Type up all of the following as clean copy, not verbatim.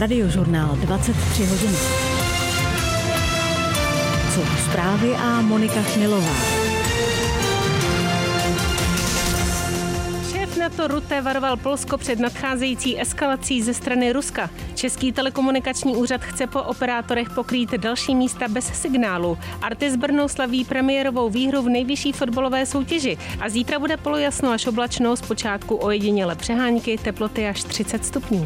Radiožurnál 23 hodin. Jsou zprávy a Monika Chmilová. Šéf NATO Rutte varoval Polsko před nadcházející eskalací ze strany Ruska. Český telekomunikační úřad chce po operátorech pokrýt další místa bez signálu. Artis Brno slaví premiérovou výhru v nejvyšší fotbalové soutěži a zítra bude polojasno až oblačno, zpočátku ojediněle přehánky, teploty až 30 stupňů.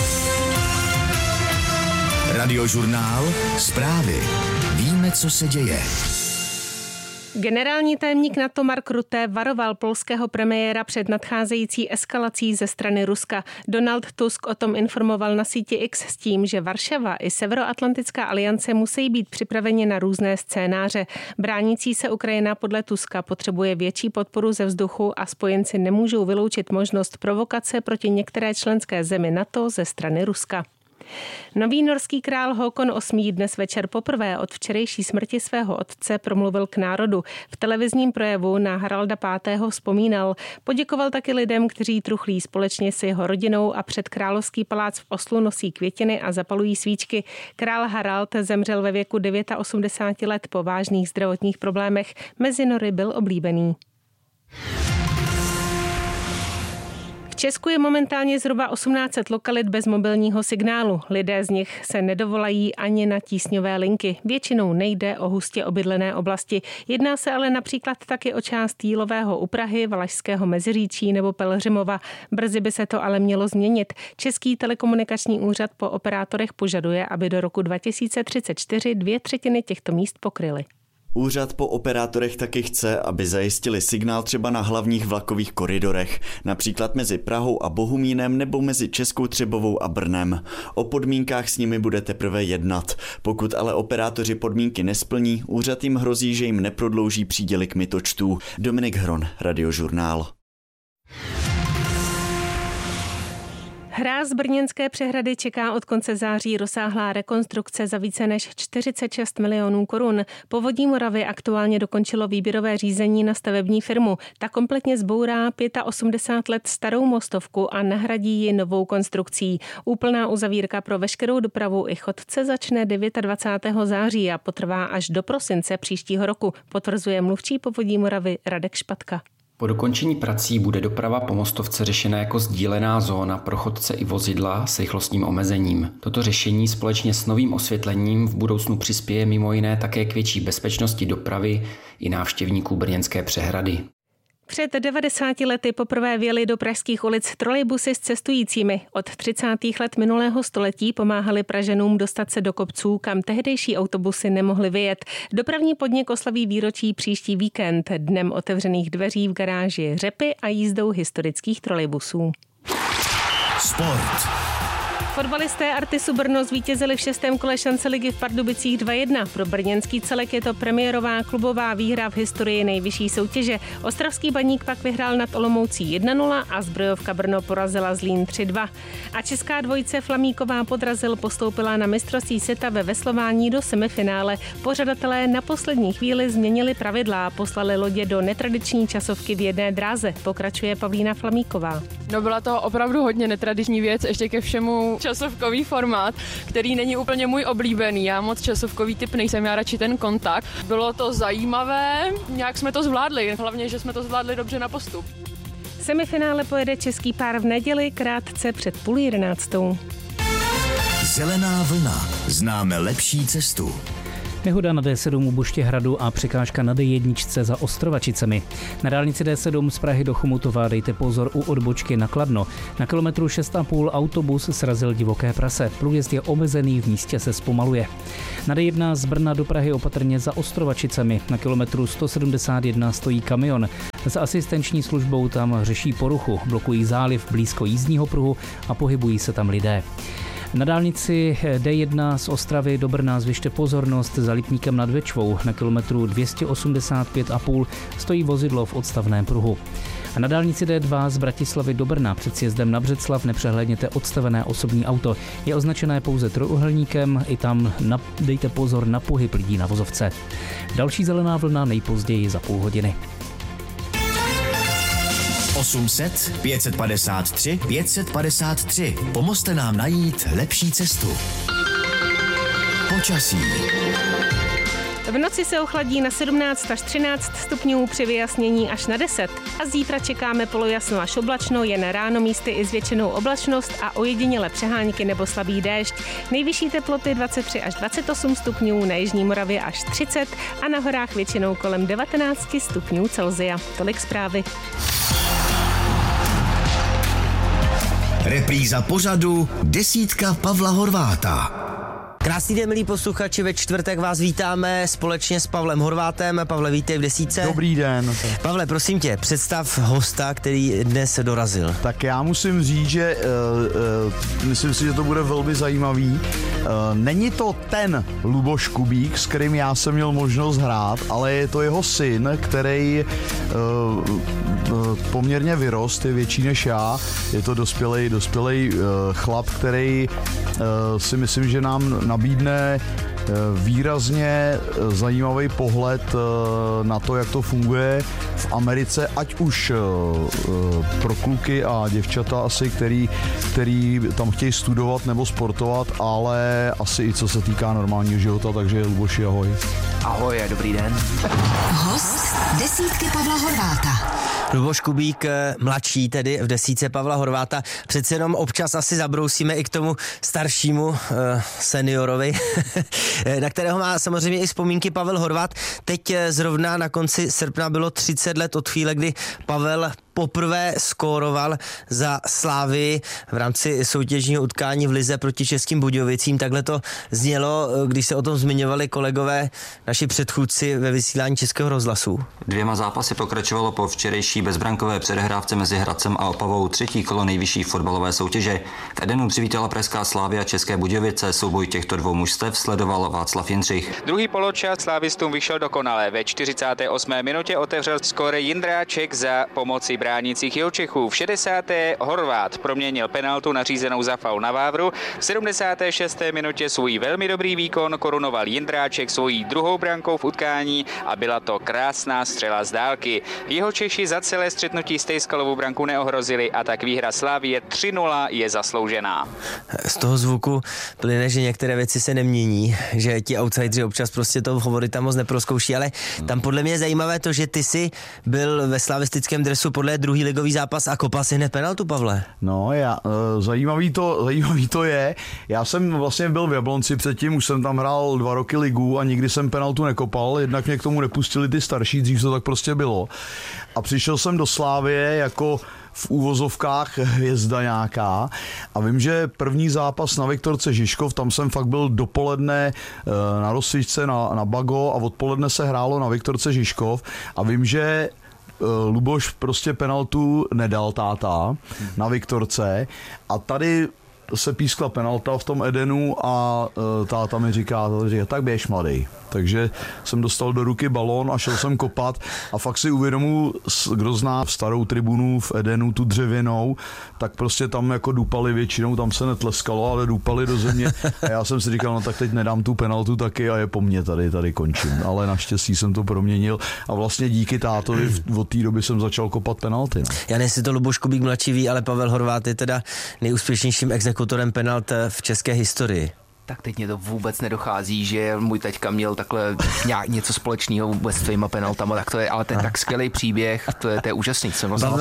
Radiožurnál, zprávy. Víme, co se děje. Generální tajemník NATO Mark Rutte varoval polského premiéra před nadcházející eskalací ze strany Ruska. Donald Tusk o tom informoval na síti X s tím, že Varšava i Severoatlantická aliance musí být připraveni na různé scénáře. Bránící se Ukrajina podle Tuska potřebuje větší podporu ze vzduchu a spojenci nemůžou vyloučit možnost provokace proti některé členské zemi NATO ze strany Ruska. Nový norský král Håkon VIII. Dnes večer poprvé od včerejší smrti svého otce promluvil k národu. V televizním projevu na Haralda V. vzpomínal. Poděkoval taky lidem, kteří truchlí společně s jeho rodinou a před královský palác v Oslu nosí květiny a zapalují svíčky. Král Harald zemřel ve věku 89 let po vážných zdravotních problémech. Mezi Nory byl oblíbený. V Česku je momentálně zhruba 1800 lokalit bez mobilního signálu. Lidé z nich se nedovolají ani na tísňové linky. Většinou nejde o hustě obydlené oblasti. Jedná se ale například taky o část Jílového u Prahy, Valašského Meziříčí nebo Pelhřimova. Brzy by se to ale mělo změnit. Český telekomunikační úřad po operátorech požaduje, aby do roku 2034 2/3 těchto míst pokryly. Úřad po operátorech taky chce, aby zajistili signál třeba na hlavních vlakových koridorech, například mezi Prahou a Bohumínem nebo mezi Českou Třebovou a Brnem. O podmínkách s nimi bude teprve jednat. Pokud ale operátoři podmínky nesplní, úřad jim hrozí, že jim neprodlouží příděly kmitočtů. Dominik Hron, Radiožurnál. Hráz brněnské přehrady čeká od konce září rozsáhlá rekonstrukce za více než 46 milionů korun. Povodí Moravy aktuálně dokončilo výběrové řízení na stavební firmu. Ta kompletně zbourá 85 let starou mostovku a nahradí ji novou konstrukcí. Úplná uzavírka pro veškerou dopravu i chodce začne 29. září a potrvá až do prosince příštího roku, potvrzuje mluvčí Povodí Moravy Radek Špatka. Po dokončení prací bude doprava po mostovce řešena jako sdílená zóna pro chodce i vozidla s rychlostním omezením. Toto řešení společně s novým osvětlením v budoucnu přispěje mimo jiné také k větší bezpečnosti dopravy i návštěvníků brněnské přehrady. Před 90 lety poprvé vjeli do pražských ulic trolejbusy s cestujícími. Od 30. let minulého století pomáhali Pražanům dostat se do kopců, kam tehdejší autobusy nemohly vyjet. Dopravní podnik oslaví výročí příští víkend dnem otevřených dveří v garáži Řepy a jízdou historických trolejbusů. Sport. Fotbalisté Artisu Brno zvítězili v 6. kole šance ligy v Pardubicích 2-1. Pro brněnský celek je to premiérová klubová výhra v historii nejvyšší soutěže. Ostravský Baník pak vyhrál nad Olomoucí 1-0 a Zbrojovka Brno porazila Zlín 3-2. A česká dvojice Flamíková Podrazil postoupila na mistrovství světa ve veslování do semifinále. Pořadatelé na poslední chvíli změnili pravidla a poslali lodě do netradiční časovky v jedné dráze. Pokračuje Pavlína Flamíková. No, byla to opravdu hodně netradiční věc, ještě ke všemu časovkový formát, který není úplně můj oblíbený. Já moc časovkový typ nejsem, já radši ten kontakt. Bylo to zajímavé, nějak jsme to zvládli, hlavně, že jsme to zvládli dobře na postup. Semifinále pojede český pár v neděli krátce před 10:30. Zelená vlna. Známe lepší cestu. Nehoda na D7 u Buštěhradu a překážka na D1 za Ostrovačicemi. Na dálnici D7 z Prahy do Chomutova dejte pozor u odbočky na Kladno. Na kilometru 6,5 autobus srazil divoké prase. Průjezd je omezený, v místě se zpomaluje. Na D1 z Brna do Prahy opatrně za Ostrovačicemi. Na kilometru 171 stojí kamion. S asistenční službou tam řeší poruchu, blokují záliv blízko jízdního pruhu a pohybují se tam lidé. Na dálnici D1 z Ostravy do Brna zvyšte pozornost za Lipníkem nad Bečvou. Na kilometru 285,5 stojí vozidlo v odstavném pruhu. A na dálnici D2 z Bratislavy do Brna před sjezdem na Břeclav nepřehlédněte odstavené osobní auto. Je označené pouze trojúhelníkem, i tam dejte pozor na pohyb lidí na vozovce. Další zelená vlna nejpozději za půl hodiny. 800 553 553. Pomozte nám najít lepší cestu. Počasí. V noci se ochladí na 17 až 13 stupňů, při vyjasnění až na 10. A zítra čekáme polojasno až oblačno, jen ráno místy i zvětšenou oblačnost a ojediněle přehánky nebo slabý déšť. Nejvyšší teploty 23 až 28 stupňů, na jižní Moravě až 30 a na horách většinou kolem 19 stupňů Celsia. Tolik zprávy. Repríza pořadu Desítka Pavla Horváta. Krásný den, milí posluchači, ve čtvrtek vás vítáme společně s Pavlem Horvátem. Pavle, vítej v Desítce. Dobrý den. Pavle, prosím tě, představ hosta, který dnes dorazil. Tak já musím říct, že myslím si, že to bude velmi zajímavý. Není to ten Luboš Kubík, s kterým já jsem měl možnost hrát, ale je to jeho syn, který poměrně vyrost, je větší než já. Je to dospělej chlap, který si myslím, že nám nabídne výrazně zajímavý pohled na to, jak to funguje v Americe, ať už pro kluky a děvčata asi, který tam chtějí studovat nebo sportovat, ale asi i co se týká normálního života, takže Luboši, ahoj. Ahoj, dobrý den. Host Desítky Pavla Horváta. Luboš Kubík, mladší tedy v Desítce Pavla Horváta. Přece jenom občas asi zabrousíme i k tomu staršímu seniorovi, na kterého má samozřejmě i vzpomínky Pavel Horvát. Teď zrovna na konci srpna bylo 30 let od chvíle, kdy Pavel poprvé skóroval za Slávii v rámci soutěžního utkání v lize proti Českým Budějovicím. Takhle to znělo, když se o tom zmiňovali kolegové, naši předchůdci ve vysílání Českého rozhlasu. 2 zápasy pokračovalo po včerejší bezbrankové předehrávce mezi Hradcem a Opavou třetí kolo nejvyšší fotbalové soutěže. V Edenu přivítala pražská Slavia České Budějovice. Souboj těchto dvou mužstev sledoval Václav Jindřich. Druhý poločas slávistům vyšel dokonale. Ve 48. minutě otevřel skóre Jindráček za pomoci bránících Jihočechů. V 60. Horvát proměnil penaltu nařízenou za faul na Vávru. V 76. minutě svůj velmi dobrý výkon korunoval Jindráček svojí druhou brankou v utkání a byla to krásná střela z dálky. Jihočeši za celé střetnutí Stejskalovou branku neohrozili a tak výhra Slavie 3-0 je zasloužená. Z toho zvuku plyne, že některé věci se nemění, že ti outsideri občas prostě to favorita moc neprozkouší, ale tam podle mě je zajímavé to, že ty jsi byl ve slavistickém dresu podle druhý ligový zápas a kopal si hned penaltu, Pavle. No, zajímavý to je. Já jsem vlastně byl v Jablonci předtím, už jsem tam hrál 2 roky ligu a nikdy jsem penaltu nekopal, jednak mě k tomu nepustili ty starší, dřív to tak prostě bylo. A přišel jsem do Slávie jako v úvozovkách hvězda nějaká a vím, že první zápas na Viktorce Žižkov, tam jsem fakt byl dopoledne na rozcvičce na Bago a odpoledne se hrálo na Viktorce Žižkov a vím, že Luboš prostě penaltu nedal táta na Viktorce a tady se pískla penalta v tom Edenu a táta mi říká, tak běž mladý. Takže jsem dostal do ruky balón a šel jsem kopat a fakt si uvědomuji, kdo zná starou tribunu v Edenu, tu dřevěnou, tak prostě tam jako dupali většinou, tam se netleskalo, ale dupali do země a já jsem si říkal, no tak teď nedám tu penaltu taky a je po mně, tady končím. Ale naštěstí jsem to proměnil a vlastně díky tátovi od té doby jsem začal kopat penalty. No. Já nevím, jestli to Luboš Kubík mladší ví, ale Pavel Horvát je teda nejúspěšnějším exekutorem penalt v české historii. Tak teď mě to vůbec nedochází, že můj teďka měl takhle něco společného vůbec s tvýma penaltama, tak to je, ale to je tak skvělý příběh, to je úžasný.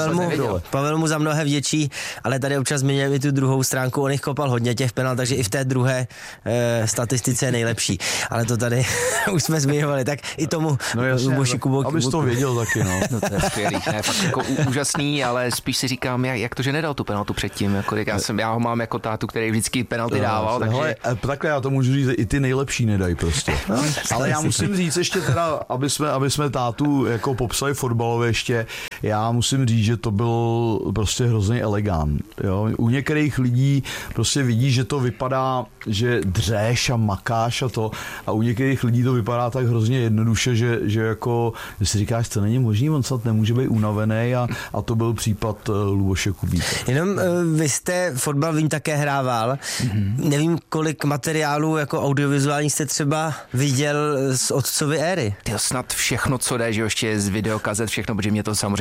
Pavel mu za mnohé vděčí, ale tady občas zmiňujeme i tu druhou stránku, on jich kopal hodně těch penalt, takže i v té druhé statistice je nejlepší. Ale to tady už jsme zmiňovali, tak i tomu Luboši Kubík. Abys to věděl taky, no. No to je skvělý, ne, fakt jako úžasný, ale spíš si říkám, jak to, že nedal tu penaltu předtím, jako já ho mám jako tátu, který vždycky penalty dával, takže... Takhle já to můžu říct, i ty nejlepší nedají prostě. Ale já musím říct ještě teda, aby jsme tátu jako popsali fotbalově ještě, já musím říct, že to byl prostě hrozně elegant. Jo? U některých lidí prostě vidí, že to vypadá, že dřeš a makáš a to, a u některých lidí to vypadá tak hrozně jednoduše, že jako, že si říkáš, to není možný, on snad nemůže být unavený a to byl případ Luboše Kubíka. Jenom vy jste fotbal, vím, také hrával. Nevím, kolik materiálů jako audiovizuální jste třeba viděl z otcovy éry. Ty snad všechno, co jde, že ještě z videokazet, všechno, protože mě to samozřejmě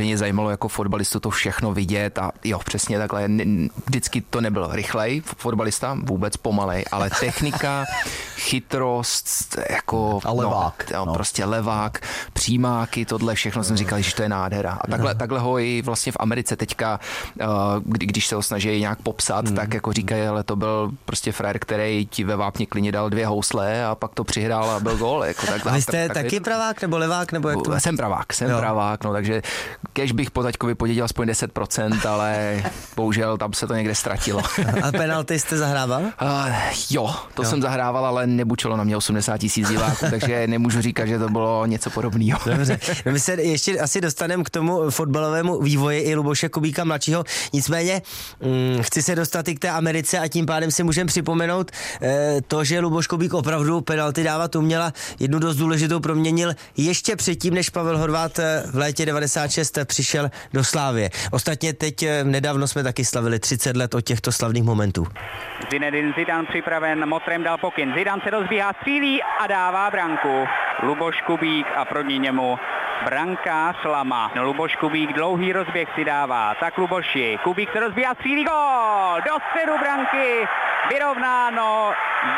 mě zajímalo jako fotbalistu to všechno vidět a jo, přesně takhle. Vždycky to nebyl rychlej fotbalista, vůbec pomalej, ale technika, chytrost, jako a levák. Prostě levák, přímáky, tohle všechno jsem říkal, že to je nádhera. A takhle ho i vlastně v Americe teďka, když se ho snaží nějak popsat, tak jako říkají, ale to byl prostě frajer, který ti ve vápně klině dal 2 housle a pak to přihrál a byl gól. Jako a vy jste taky pravák nebo levák? Nebo jak to? Jsem pravák, no, takže kež bych po taťkovi podědil aspoň 10%, ale bohužel tam se to někde ztratilo. A penalty jste zahrával? Jo, jsem zahrával, ale nebučilo na mě 80 000 diváků, takže nemůžu říkat, že to bylo něco podobného. Dobře, no my se ještě asi dostaneme k tomu fotbalovému vývoji i Luboše Kubíka mladšího, nicméně chci se dostat i k té Americe a tím pádem si můžeme připomenout to, že Luboš Kubík opravdu penalty dávat uměla, jednu dost důležitou proměnil ještě předtím, než Pavel Horváth v létě 96 přišel do Slávie. Ostatně teď nedávno jsme taky slavili 30 let od těchto slavných momentů. Zinedine Zidane připraven, Motrem dal pokyn. Zidane se rozbíhá, střílí a dává branku. Luboš Kubík a proti němu brankář Lama. Luboš Kubík dlouhý rozběh si dává. Tak Luboši, Kubík se rozbíhá, střílí, gól! Do středu branky, vyrovnáno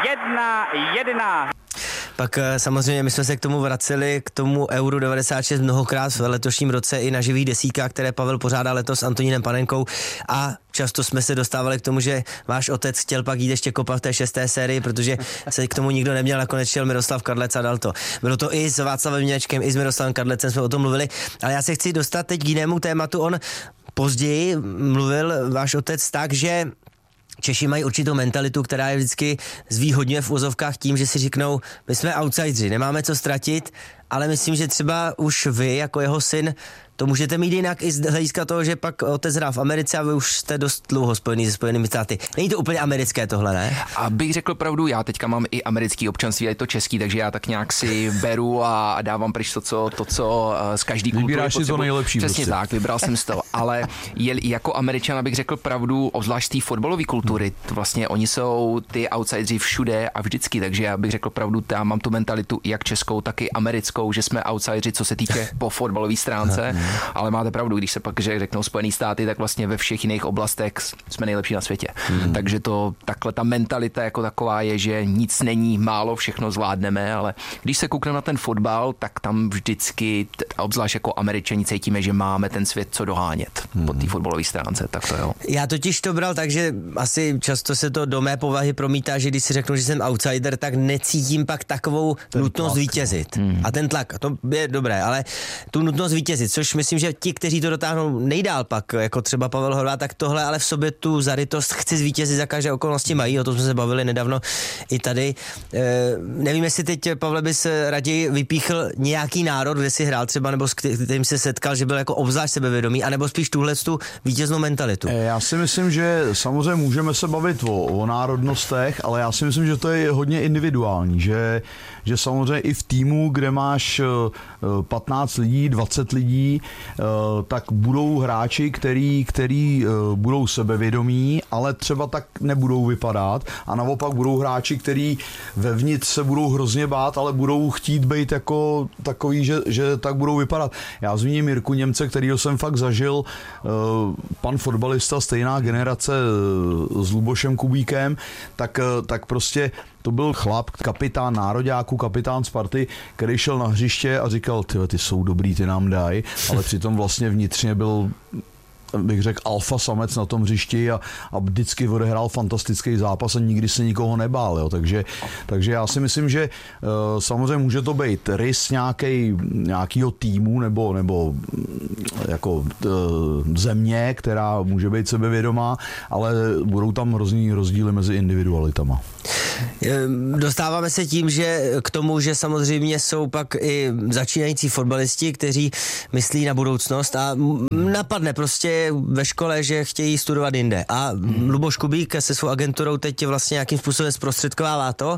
1-1. Pak samozřejmě my jsme se k tomu vraceli, k tomu Euro 96 mnohokrát v letošním roce i na živých desítkách, které Pavel pořádá letos s Antonínem Panenkou a často jsme se dostávali k tomu, že váš otec chtěl pak jít ještě kopat v té 6. sérii, protože se k tomu nikdo neměl, nakonec šel Miroslav Kadlec a dal to. Bylo to i s Václavem Němečkem, i s Miroslavem Kadlecem jsme o tom mluvili, ale já se chci dostat teď k jinému tématu. On později mluvil váš otec tak, že Češi mají určitou mentalitu, která je vždycky zvýhodňuje v úzovkách tím, že si řeknou, my jsme outsideri, nemáme co ztratit, ale myslím, že třeba už vy, jako jeho syn, to můžete mít jinak i z hlediska toho, že pak otec hrál v Americe a vy už jste dost dlouho spojený se Spojenými státy. Není to úplně americké tohle, ne? Abych řekl pravdu, já teďka mám i americký občanství, a je to český, takže já tak nějak si beru a dávám pryč to, co z každý kultury vybíráš si to nejlepší. Přesně prostě. Tak, vybral jsem z toho, ale jako Američan, abych řekl pravdu, obzvlášť té fotbalové kultury, vlastně oni jsou ty outsideri všude a vždycky, takže já bych řekl pravdu, já mám tu mentalitu jak českou, tak i americkou, že jsme outsideri, co se týče po fotbalové stránce. Ale máte pravdu, když se pak řeknou Spojený státy, tak vlastně ve všech jiných oblastech jsme nejlepší na světě. Takže to takhle ta mentalita jako taková je, že nic není málo, všechno zvládneme, ale když se koukneme na ten fotbal, tak tam vždycky, obzvlášť jako Američani, cítíme, že máme ten svět co dohánět po té fotbalové stránce, tak to jo. Já totiž to bral tak, že asi často se to do mé povahy promítá, že když si řeknu, že jsem outsider, tak necítím pak takovou nutnost vítězit. A ten tlak, to je dobré, ale tu nutnost vítězit, což myslím, že ti, kteří to dotáhnou nejdál pak, jako třeba Pavel Horváth, tak tohle ale v sobě tu zarytost chci zvítězit za každé okolnosti mají, o tom jsme se bavili nedávno i tady. Nevím, jestli teď, Pavle, bys raději vypíchl nějaký národ, kde si hrál třeba, nebo s kterým se setkal, že byl jako obzvlášť sebevědomý, anebo spíš tu vítěznou mentalitu. Já si myslím, že samozřejmě můžeme se bavit o národnostech, ale já si myslím, že to je hodně individuální, že samozřejmě i v týmu, kde máš 15 lidí, 20 lidí, tak budou hráči, který budou sebevědomí, ale třeba tak nebudou vypadat, a naopak budou hráči, který vevnitř se budou hrozně bát, ale budou chtít být jako takový, že tak budou vypadat. Já zmíním Jirku Němce, kterýho jsem fakt zažil, pan fotbalista, stejná generace s Lubošem Kubíkem, tak prostě to byl chlap, kapitán nároďáků, kapitán Sparty, který šel na hřiště a říkal, ty jsou dobrý, ty nám daj, ale přitom vlastně vnitřně byl, bych řekl, alfa samec na tom hřišti a vždycky odehrál fantastický zápas a nikdy se nikoho nebál. Jo. Takže já si myslím, že samozřejmě může to být rys nějakýho týmu nebo jako země, která může být sebevědomá, ale budou tam hrozný rozdíly mezi individualitama. Dostáváme se tím, že k tomu, že samozřejmě jsou pak i začínající fotbalisti, kteří myslí na budoucnost a napadne prostě ve škole, že chtějí studovat jinde. A Luboš Kubík se svou agenturou teď vlastně nějakým způsobem zprostředkovává to,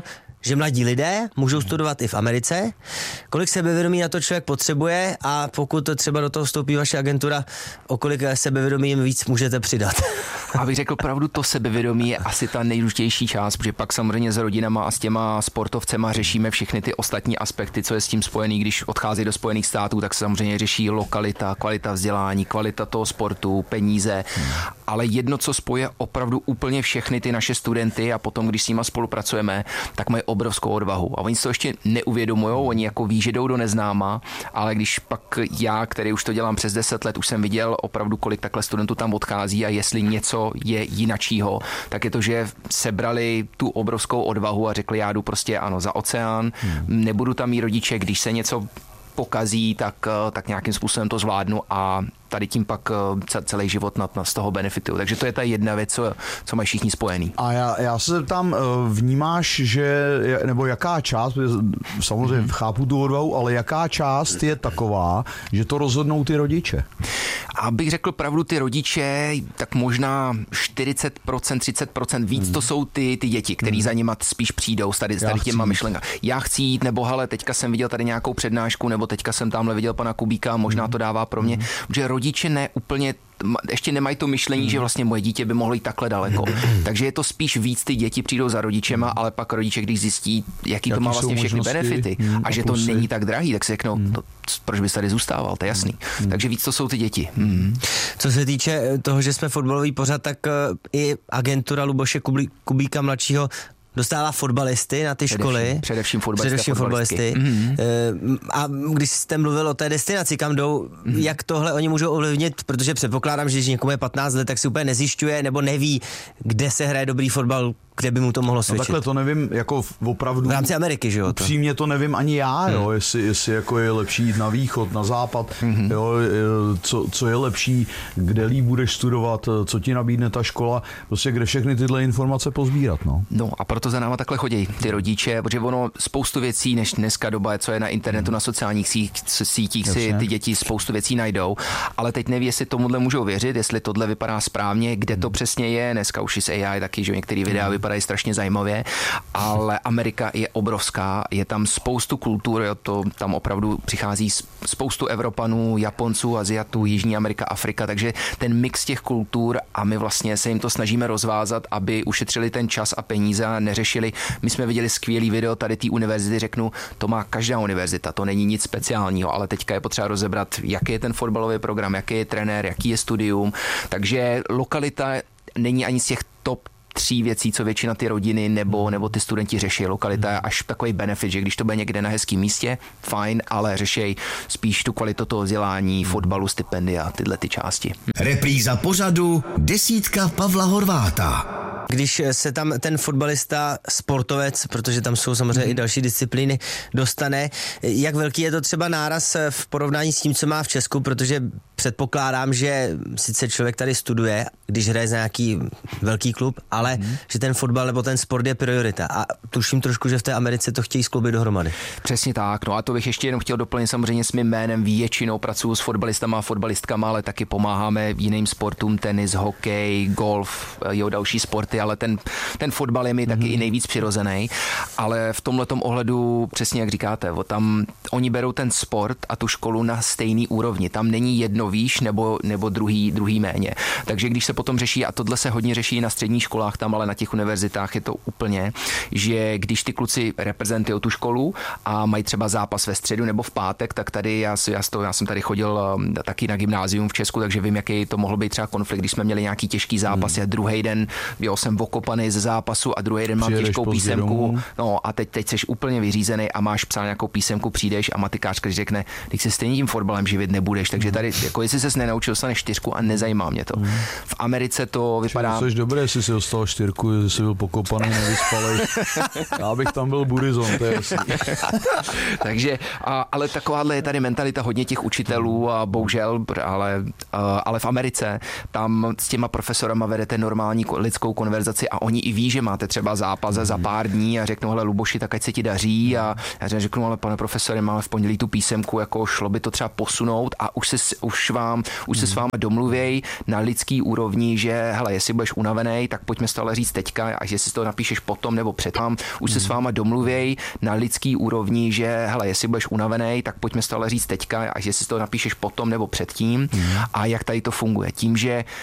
že mladí lidé můžou studovat i v Americe. Kolik sebevědomí na to člověk potřebuje a pokud to třeba do toho vstoupí vaše agentura, o kolik sebevědomí jim víc můžete přidat? Abych řekl pravdu, to sebevědomí je asi ta nejdůležitější část, protože pak samozřejmě s rodinama a s těma sportovcema řešíme všechny ty ostatní aspekty, co je s tím spojený. Když odchází do Spojených států, tak se samozřejmě řeší lokalita, kvalita vzdělání, kvalita toho sportu, peníze, ale jedno, co spoje opravdu úplně všechny ty naše studenty a potom, když s nima spolupracujeme, tak mají obrovskou odvahu. A oni si to ještě neuvědomujou, oni jako ví, že jdou do neznáma, ale když pak já, který už to dělám přes 10 let, už jsem viděl opravdu, kolik takhle studentů tam odchází a jestli něco je jinačího, tak je to, že sebrali tu obrovskou odvahu a řekli, já jdu prostě ano za oceán, nebudu tam mít rodiče, když se něco pokazí, tak nějakým způsobem to zvládnu a tady tím pak celý život z toho benefituju. Takže to je ta jedna věc, co mají všichni spojený. A já se tam vnímáš, že, nebo jaká část, samozřejmě chápu tu odvahu, ale jaká část je taková, že to rozhodnou ty rodiče? Abych řekl pravdu, ty rodiče, tak možná 40%, 30% víc to jsou ty děti, který za nima spíš přijdou s tady těma myšlenkami. Já chci jít, nebo hele, teďka jsem viděl tady nějakou přednášku, nebo teďka jsem tamhle viděl pana Kubíka, možná to dává pro mě, že rodiče ne úplně ještě nemají to myšlení, že vlastně moje dítě by mohlo jít takhle daleko. Takže je to spíš víc ty děti přijdou za rodičema, ale pak rodiče, když zjistí, jaký to má vlastně všechny benefity a že to není tak drahý, tak si řeknou, proč bys tady zůstával, to je jasný. Takže víc to jsou ty děti. Co se týče toho, že jsme fotbalový pořad, tak i agentura Luboše Kubíka mladšího dostává fotbalisty na ty školy. Především fotbalisty. A když jste mluvil o té destinaci, kam jdou, jak tohle oni můžou ovlivnit, protože předpokládám, že když někomu je 15 let, tak si úplně nezjišťuje nebo neví, kde se hraje dobrý fotbal, kde by mu to mohlo svědčit. Takhle to nevím, jako opravdu. V rámci Ameriky, že jo? Upřímně to nevím ani já, jo, jestli jako je lepší jít na východ, na západ, jo, co je lepší, kde líp budeš studovat, co ti nabídne ta škola, prostě kde všechny tyhle informace pozbírat, no. No a proto za náma takhle chodí ty rodiče, protože ono spoustu věcí, než dneska doba, co je na internetu, na sociálních sítích si ty děti spoustu věcí najdou, ale teď neví, jestli tomuhle můžou věřit, jestli tohle vypadá správně, kde to přesně je, dneska už i s AI taky, že některé videa vypadají strašně zajímavě, ale Amerika je obrovská, je tam spoustu kultur, to tam opravdu přichází spoustu Evropanů, Japonců, Aziatů, Jižní Amerika, Afrika, takže ten mix těch kultur a my vlastně se jim to snažíme rozvázat, aby ušetřili ten čas a peníze a neřešili. My jsme viděli skvělý video tady té univerzity, řeknu, to má každá univerzita, to není nic speciálního, ale teďka je potřeba rozebrat, jaký je ten fotbalový program, jaký je trenér, jaký je studium, takže lokalita není ani z těch top 3 věcí, co většina ty rodiny nebo ty studenti řeší. Lokalita je až takový benefit, že když to bude někde na hezkém místě, fajn, ale řeší spíš tu kvalitu toho vzdělání, fotbalu, stipendia, tyhle ty části. Repríza pořadu Desítka Pavla Horváta. Když se tam ten fotbalista, sportovec, protože tam jsou samozřejmě i další disciplíny, dostane, jak velký je to třeba náraz v porovnání s tím, co má v Česku, protože předpokládám, že sice člověk tady studuje, když hraje za nějaký velký klub, ale že ten fotbal nebo ten sport je priorita. A tuším trošku, že v té Americe to chtějí skloubit dohromady. Přesně tak. No a to bych ještě jenom chtěl doplnit samozřejmě s mým jménem. Většinou pracuji s fotbalistama a fotbalistkama, ale taky pomáháme jiným sportům, tenis, hokej, golf, další sporty, ale ten fotbal je mi taky i nejvíc přirozený. Ale v tomhletom ohledu, přesně jak říkáte, tam oni berou ten sport a tu školu na stejný úrovni. Tam není jedno výš nebo druhý méně. Takže když se potom řeší, a tohle se hodně řeší na středních školách tam, ale na těch univerzitách je to úplně, že když ty kluci reprezentují tu školu a mají třeba zápas ve středu nebo v pátek, tak tady já jsem tady chodil taky na gymnázium v Česku, takže vím, jaký to mohl být třeba konflikt, když jsme měli nějaký těžký zápas a druhý den jsem okopaný ze zápasu a druhý den mám těžkou písemku. No a teď seš úplně vyřízený a máš psát nějakou písemku, přijdeš a matikářka řekne, když se stejně tím fotbalem živit nebudeš, takže tady jako jestli ses nenaučil, dostaneš 4 a nezajímá mě to. V Americe to vypadá. Jsi dobré, jestli si dostal 4, jestli jsi byl pokopaný, nevyspalej. Já bych tam byl burizon, to je jasný. Takže, ale takováhle je tady mentalita hodně těch učitelů a bohužel, ale v Americe tam s těma profesorama vedete normální lidskou konverzaci a oni i ví, že máte třeba zápas za pár dní a řeknou, hele Luboši, tak ať se ti daří a já řeknu, ale pane profesore, máme v pondělí tu písemku, jako šlo by to třeba posunout a už se s váma domluvěj na lidský úrovni úrovni, že hele, jestli budeš unavený, tak pojďme si to ale říct teďka, a jestli si to napíšeš potom nebo předtím, už se s váma domluvěj na lidský úrovni, že hele, jestli budeš unavený, tak pojďme si to ale říct teďka, a jestli si to napíšeš potom nebo předtím, a jak tady to funguje. Tím, že